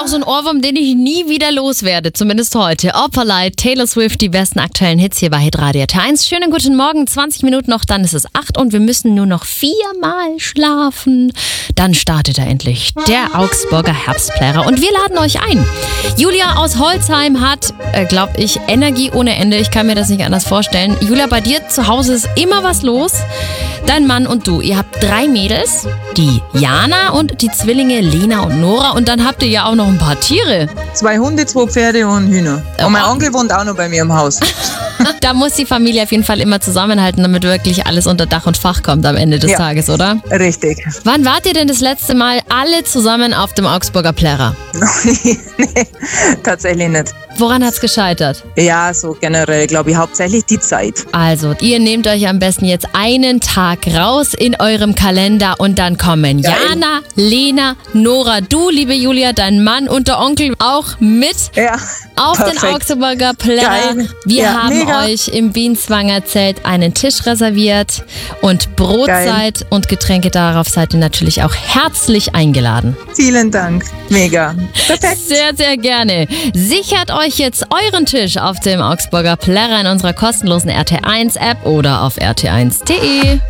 auch so ein Ohrwurm, den ich nie wieder loswerde, zumindest heute. Opalite, Taylor Swift, die besten aktuellen Hits hier bei Hitradio T1. Schönen guten Morgen, 20 Minuten noch, dann ist es 8 und wir müssen nur noch 4-mal schlafen. Dann startet er endlich, der Augsburger Herbstplärrer. Und wir laden euch ein. Julia aus Holzheim hat, glaube ich, Energie ohne Ende. Ich kann mir das nicht anders vorstellen. Julia, bei dir zu Hause ist immer was los. Dein Mann und du, ihr habt 3 Mädels, die Jana und die Zwillinge Lena und Nora. Und dann habt ihr ja auch noch ein paar Tiere. 2 Hunde, 2 Pferde und Hühner. Und mein Onkel wohnt auch noch bei mir im Haus. Da muss die Familie auf jeden Fall immer zusammenhalten, damit wirklich alles unter Dach und Fach kommt am Ende des Tages, oder? Richtig. Wann wart ihr denn das letzte Mal alle zusammen auf dem Augsburger Plärrer? Nee, tatsächlich nicht. Woran hat's gescheitert? Ja, so generell, glaube ich, hauptsächlich die Zeit. Also, ihr nehmt euch am besten jetzt einen Tag raus in eurem Kalender und dann kommen Jana, Lena, Nora, du, liebe Julia, dein Mann und der Onkel auch mit auf perfekt. den Augsburger Plärrer. Geil. Wir haben mega. euch im Bienzwanger Zelt einen Tisch reserviert und Brotzeit und Getränke. Darauf seid ihr natürlich auch herzlich eingeladen. Vielen Dank. Mega. Perfekt. Sehr, sehr gerne. Sichert euch jetzt euren Tisch auf dem Augsburger Plärrer in unserer kostenlosen RT1-App oder auf rt1.de.